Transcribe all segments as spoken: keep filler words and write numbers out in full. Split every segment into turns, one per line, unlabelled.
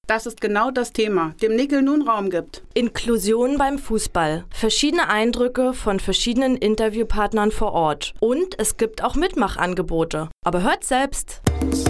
dass es genau das Thema dem Nickel nun Raum gibt.
Inklusion beim Fußball. Verschiedene Eindrücke von verschiedenen Interviewpartnern vor Ort. Und es gibt auch Mitmachangebote. Aber hört selbst.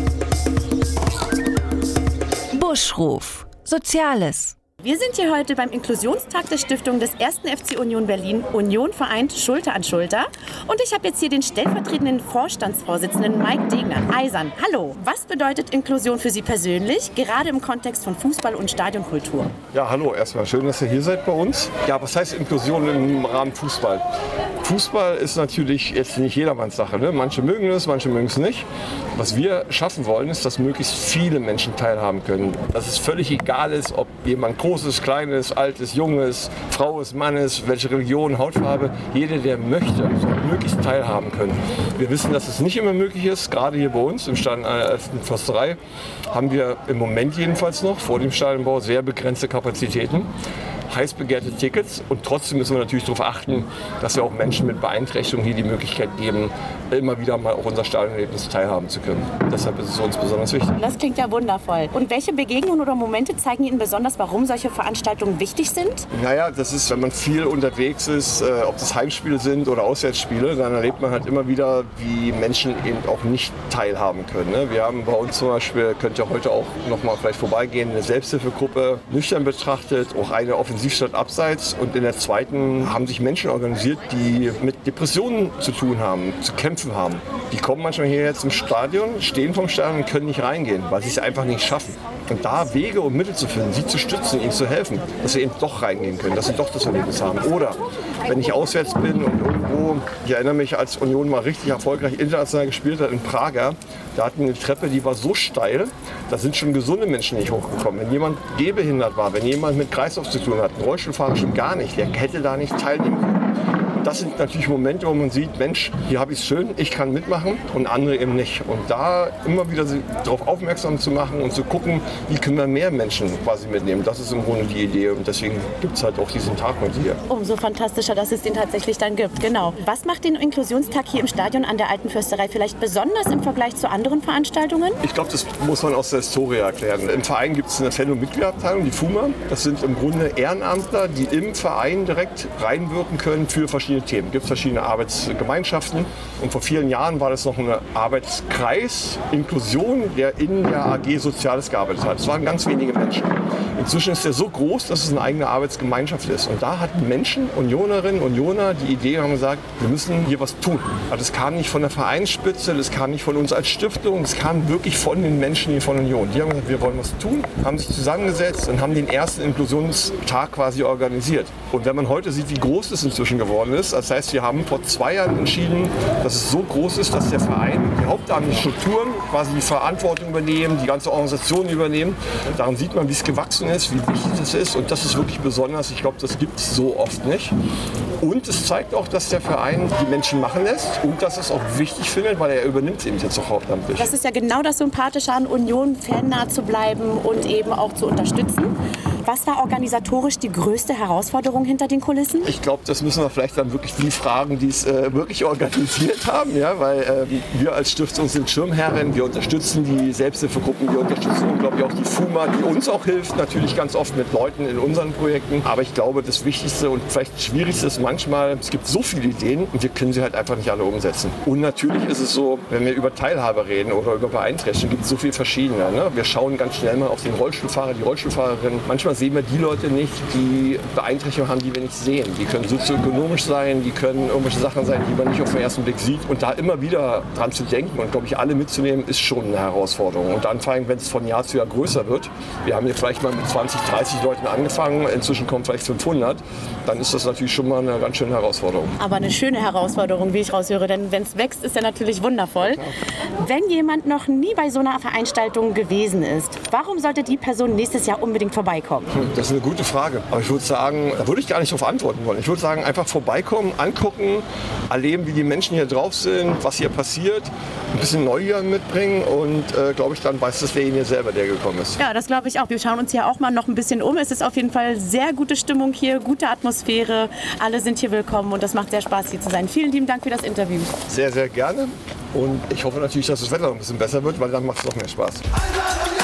Buschruf. Soziales.
Wir sind hier heute beim Inklusionstag der Stiftung des ersten F C Union Berlin, Union vereint Schulter an Schulter. Und ich habe jetzt hier den stellvertretenden Vorstandsvorsitzenden Mike Degner. Eisern, hallo. Was bedeutet Inklusion für Sie persönlich, gerade im Kontext von Fußball und Stadionkultur?
Ja, hallo erstmal. Schön, dass ihr hier seid bei uns. Ja, was heißt Inklusion im Rahmen Fußball? Fußball ist natürlich jetzt nicht jedermanns Sache, ne? Manche mögen es, manche mögen es nicht. Was wir schaffen wollen, ist, dass möglichst viele Menschen teilhaben können. Dass es völlig egal ist, ob jemand groß ist, klein ist, alt ist, jung ist, Frau ist, Mann ist, welche Religion, Hautfarbe. Jeder, der möchte, soll möglichst teilhaben können. Wir wissen, dass es nicht immer möglich ist. Gerade hier bei uns im Stadion einer elften Försterei haben wir im Moment jedenfalls noch vor dem Stadionbau sehr begrenzte Kapazitäten. Heiß begehrte Tickets und trotzdem müssen wir natürlich darauf achten, dass wir auch Menschen mit Beeinträchtigung hier die Möglichkeit geben, immer wieder mal auch unser Stadionerlebnis teilhaben zu können. Deshalb ist es uns besonders wichtig.
Das klingt ja wundervoll. Und welche Begegnungen oder Momente zeigen Ihnen besonders, warum solche Veranstaltungen wichtig sind?
Naja, das ist, wenn man viel unterwegs ist, äh, ob das Heimspiele sind oder Auswärtsspiele, dann erlebt man halt immer wieder, wie Menschen eben auch nicht teilhaben können. Ne? Wir haben bei uns zum Beispiel, könnt ihr heute auch noch mal vielleicht vorbeigehen, eine Selbsthilfegruppe nüchtern betrachtet, auch eine Offensiv statt Abseits. Und in der zweiten haben sich Menschen organisiert, die mit Depressionen zu tun haben, zu kämpfen haben. Die kommen manchmal hierher zum Stadion, stehen vom Stadion und können nicht reingehen, weil sie es einfach nicht schaffen. Und da Wege und Mittel zu finden, sie zu stützen, ihnen zu helfen, dass sie eben doch reingehen können, dass sie doch das Erlebnis haben. Oder wenn ich auswärts bin und irgendwo, ich erinnere mich, als Union mal richtig erfolgreich international gespielt hat in Prager, da hatten wir eine Treppe, die war so steil, da sind schon gesunde Menschen nicht hochgekommen. Wenn jemand gehbehindert war, wenn jemand mit Kreislauf zu tun hat, ein Rollstuhlfahrer schon gar nicht, der hätte da nicht teilnehmen können. Das sind natürlich Momente, wo man sieht, Mensch, hier habe ich es schön, ich kann mitmachen und andere eben nicht. Und da immer wieder darauf aufmerksam zu machen und zu gucken, wie können wir mehr Menschen quasi mitnehmen. Das ist im Grunde die Idee und deswegen gibt es halt auch diesen Tag heute hier.
Umso fantastischer, dass es den tatsächlich dann gibt. Genau. Was macht den Inklusionstag hier im Stadion an der Alten Försterei vielleicht besonders im Vergleich zu anderen Veranstaltungen?
Ich glaube, das muss man aus der Historie erklären. Im Verein gibt es eine Fan- und Mitgliederabteilung, die F U M A. Das sind im Grunde Ehrenamtler, die im Verein direkt reinwirken können für verschiedene Themen. Es gibt verschiedene Arbeitsgemeinschaften und vor vielen Jahren war das noch ein Arbeitskreis Inklusion, der in der A G Soziales gearbeitet hat. Es waren ganz wenige Menschen. Inzwischen ist der so groß, dass es eine eigene Arbeitsgemeinschaft ist. Und da hatten Menschen, Unionerinnen, Unioner, die Idee haben gesagt, wir müssen hier was tun. Also das kam nicht von der Vereinsspitze, das kam nicht von uns als Stiftung, das kam wirklich von den Menschen hier von Union. Die haben gesagt, wir wollen was tun, haben sich zusammengesetzt und haben den ersten Inklusionstag quasi organisiert. Und wenn man heute sieht, wie groß es inzwischen geworden ist, das heißt, wir haben vor zwei Jahren entschieden, dass es so groß ist, dass der Verein die hauptamtlichen Strukturen quasi die Verantwortung übernehmen, die ganze Organisation übernehmen. Daran sieht man, wie es gewachsen ist, wie wichtig es ist und das ist wirklich besonders. Ich glaube, das gibt es so oft nicht. Und es zeigt auch, dass der Verein die Menschen machen lässt und dass es auch wichtig findet, weil er übernimmt es eben jetzt auch hauptamtlich.
Das ist ja genau das Sympathische an Union, fannah zu bleiben und eben auch zu unterstützen. Was war organisatorisch die größte Herausforderung hinter den Kulissen?
Ich glaube, das müssen wir vielleicht dann wirklich die fragen, die es äh, wirklich organisiert haben, ja, weil äh, wir als Stiftung sind Schirmherren, wir unterstützen die Selbsthilfegruppen, wir unterstützen, glaube ich, auch die F U M A, die uns auch hilft, natürlich ganz oft mit Leuten in unseren Projekten. Aber ich glaube, das Wichtigste und vielleicht das Schwierigste ist manchmal, es gibt so viele Ideen und wir können sie halt einfach nicht alle umsetzen. Und natürlich ist es so, wenn wir über Teilhabe reden oder über Beeinträchtigung, gibt es so viel verschiedene. Ne? Wir schauen ganz schnell mal auf den Rollstuhlfahrer, die Rollstuhlfahrerin. Manchmal sehen wir die Leute nicht, die Beeinträchtigungen haben, die wir nicht sehen. Die können sozioökonomisch sein, die können irgendwelche Sachen sein, die man nicht auf den ersten Blick sieht. Und da immer wieder dran zu denken und, glaube ich, alle mitzunehmen, ist schon eine Herausforderung. Und dann vor allem, wenn es von Jahr zu Jahr größer wird, wir haben hier vielleicht mal mit zwanzig, dreißig Leuten angefangen, inzwischen kommen vielleicht fünfhundert, dann ist das natürlich schon mal eine ganz schöne Herausforderung.
Aber eine schöne Herausforderung, wie ich raushöre, denn wenn es wächst, ist ja natürlich wundervoll.
Ja,
wenn jemand noch nie bei so einer Veranstaltung gewesen ist, warum sollte die Person nächstes Jahr unbedingt vorbeikommen?
Das ist eine gute Frage. Aber ich würde sagen, da würde ich gar nicht darauf antworten wollen. Ich würde sagen, einfach vorbeikommen, angucken, erleben, wie die Menschen hier drauf sind, was hier passiert, ein bisschen Neugier mitbringen und äh, glaube ich, dann weiß das derjenige selber, der gekommen ist.
Ja, das glaube ich auch. Wir schauen uns hier auch mal noch ein bisschen um. Es ist auf jeden Fall sehr gute Stimmung hier, gute Atmosphäre. Alle sind hier willkommen und das macht sehr Spaß, hier zu sein. Vielen lieben Dank für das Interview.
Sehr, sehr gerne. Und ich hoffe natürlich, dass das Wetter noch ein bisschen besser wird, weil dann macht es noch mehr Spaß.